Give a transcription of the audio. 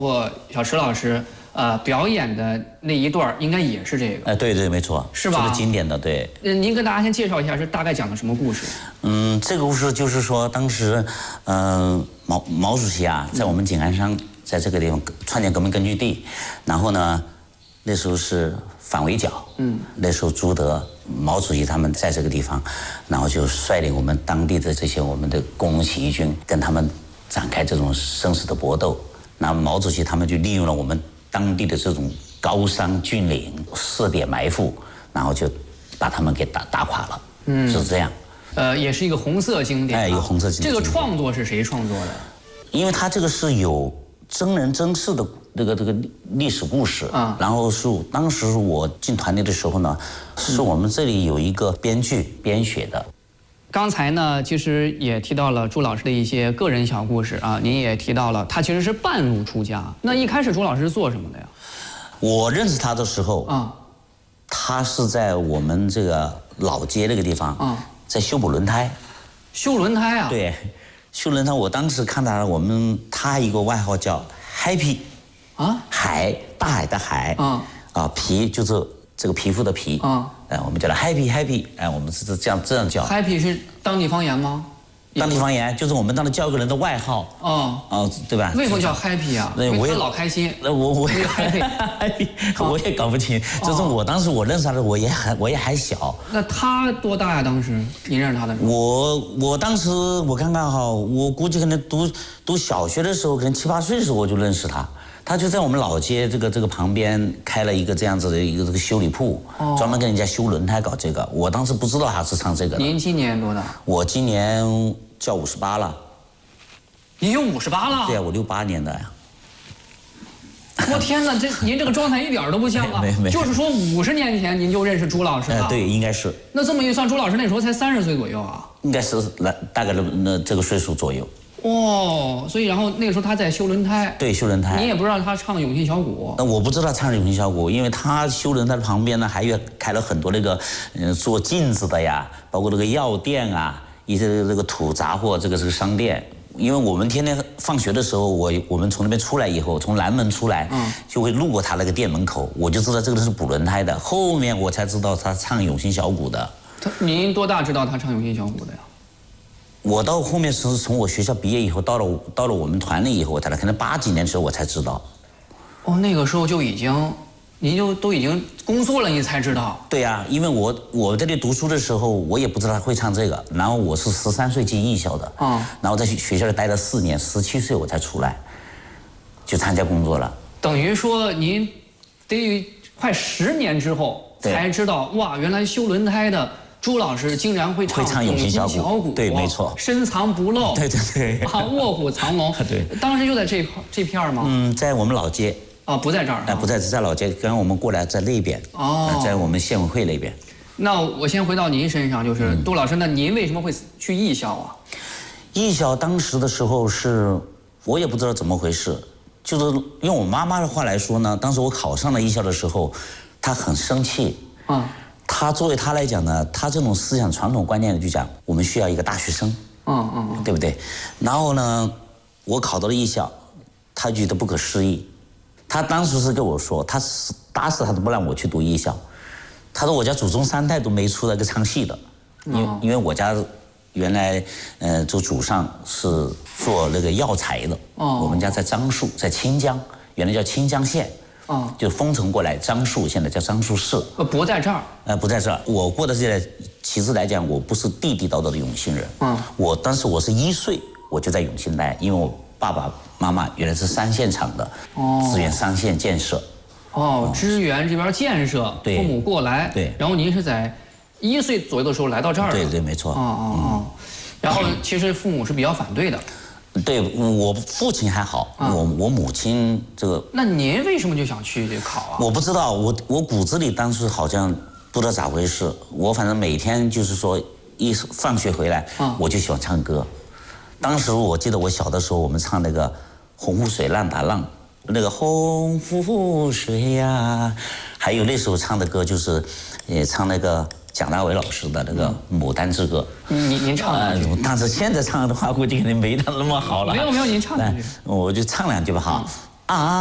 我小池老师表演的那一段应该也是这个。 对对，没错， 是吧？ 这个经典的，对。 您跟大家先介绍一下，是大概讲的什么故事？ 这个故事就是说，当时毛主席啊，在我们井冈山，在这个地方创建革命根据地，然后呢，那时候是反围剿，那时候朱德、毛主席他们在这个地方，然后就率领我们当地的这些我们的工农起义军，跟他们展开这种生死的搏斗。那毛主席他们就利用了我们当地的这种高山峻岭，设点埋伏，然后就把他们给打垮了。是这样。 也是一个红色经典。 一个红色经典。 这个创作是谁创作的？ 因为他这个是有真人真事的这个历史故事啊。然后是当时我进团队的时候呢，是我们这里有一个编剧编写的。 刚才呢，其实也提到了朱老师的一些个人小故事啊，您也提到了他其实是半路出家。那一开始朱老师是做什么的呀？ 我认识他的时候啊，他是在我们这个老街那个地方啊，在修补轮胎。 修轮胎啊？ 对，修轮胎。我当时看他，他一个外号叫 Happy， 啊，海，大海的海，皮就是这个皮肤的皮啊。我们叫他 Happy， 我们是这样叫。 Happy 是当地方言吗？ 当地方言就是我们当时叫一个人的外号。对吧？ 为什么叫 Happy 啊？因为他老开心。 我 Happy， 我也搞不清。就是我当时我认识他的，我也还小。 那他多大呀？当时你认识他的时候？ 我当时我看看哈，我估计可能读小学的时候，可能7、8岁的时候我就认识他。他就在我们老街这个旁边开了一个这样子的一个这个修理铺，专门跟人家修轮胎搞这个。我当时不知道他是唱这个的。 您今年多大？ 我今年叫58了。 您有58了？ 对呀，我68年的呀。 我天哪，您这个状态一点都不像啊！ 没就是说50年前您就认识朱老师了？ 对，应该是。 那这么一算，朱老师那时候才30岁左右啊？ 应该是大概这个岁数左右。 所以然后那个时候他在修轮胎。对， 修轮胎。 你也不知道他唱《永庆小鼓》。 我不知道唱《永庆小鼓》，因为他修轮胎的旁边呢，还有开了很多那个做镜子的呀，包括那个药店啊，一些这个土杂货这个商店。因为我们天天放学的时候，我们从那边出来以后，从南门出来，就会路过他那个店门口，我就知道这个人是补轮胎的。后面我才知道他唱《永庆小鼓》的。 您多大知道他唱《永庆小鼓》的呀？ 我到后面是从我学校毕业以后，到了我们团里以后，可能80几年的时候我才知道。 那个时候就已经，您就都已经工作了，你才知道？ 对呀，因为我在这里读书的时候，我也不知道他会唱这个。然后我是13岁进艺校的，然后在学校里待了4年，17岁我才出来，就参加工作了。 等于说您得快10年之后才知道，哇，原来修轮胎的朱老师竟然会唱《永庆小鼓》。 对，没错， 深藏不露。 对。 卧虎藏龙。对，当时就在这片吗？ 在我们老街。 不在这儿。 不在老街，跟我们过来在那边。在我们县委会那边。 那我先回到您身上，就是杜老师，那您为什么会去艺校啊？ 艺校当时的时候我也不知道怎么回事，就是用我妈妈的话来说呢，当时我考上了艺校的时候，她很生气。他作为他来讲呢，他这种思想传统观念就讲，我们需要一个大学生，对不对？然后呢，我考到了艺校，他觉得不可思议。他当时是跟我说，他打死他都不让我去读艺校。他说我家祖宗3代都没出来个唱戏的，因为我家原来就祖上是做那个药材的，我们家在樟树，在清江，原来叫清江县。就封城过来，樟树现在叫樟树市。 不在这儿。 不在这儿。我过的这其实来讲，我不是地地道道的永庆人。当时我是1岁，我就在永庆待，因为我爸爸妈妈原来是3线厂的，支援3线建设。 支援这边建设，父母过来。对。然后您是在1岁左右的时候来到这儿的。 对，没错。 然后其实父母是比较反对的。 对，我父亲还好，我母亲这个。那您为什么就想去考啊？ 我不知道，我骨子里当时好像不知道咋回事，我反正每天就是说一放学回来，我就喜欢唱歌。当时我记得我小的时候，我们唱那个《洪湖水浪打浪》，那个洪湖水呀，还有那时候唱的歌就是也唱那个蒋大为老师的那个《牡丹之歌》。 您唱两句。 但是现在唱的话，估计肯定没他那么好了。 没有，您唱两句。 我就唱两句吧哈。 啊。